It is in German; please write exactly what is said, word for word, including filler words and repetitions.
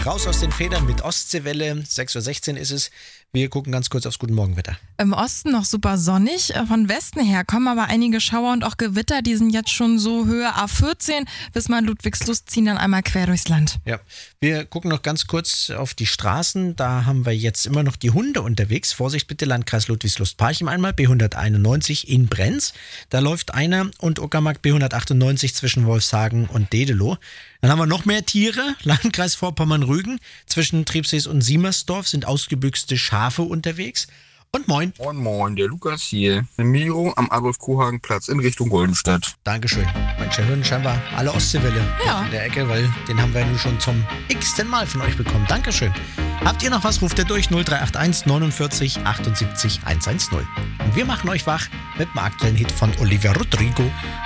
Raus aus den Federn mit Ostseewelle. sechs Uhr sechzehn ist es. Wir gucken ganz kurz aufs Guten Morgenwetter. Im Osten noch super sonnig. Von Westen her kommen aber einige Schauer und auch Gewitter. Die sind jetzt schon so Höhe A vierzehn. Bis mal Ludwigslust ziehen dann einmal quer durchs Land. Ja, wir gucken noch ganz kurz auf die Straßen. Da haben wir jetzt immer noch die Hunde unterwegs. Vorsicht bitte, Landkreis Ludwigslust-Parchim einmal, B hunderteinundneunzig in Brenz. Da läuft einer und Uckermark B hundertachtundneunzig zwischen Wolfshagen und Dedelow. Dann haben wir noch mehr Tiere. Landkreis Vorpommern-Rügen. Zwischen Triebsees und Siemersdorf sind ausgebüxte Schafe unterwegs. Und moin. Moin, moin, der Lukas hier. Miro am Adolf-Kohagen-Platz in Richtung Goldenstadt. Dankeschön. Manche hören scheinbar alle Ostseewelle Ja. in der Ecke, weil den haben wir nun schon zum x-ten Mal von euch bekommen. Dankeschön. Habt ihr noch was, ruft ihr durch null drei acht eins neunundvierzig achtundsiebzig hundertzehn. Und wir machen euch wach mit dem aktuellen Hit von Olivia Rodrigo.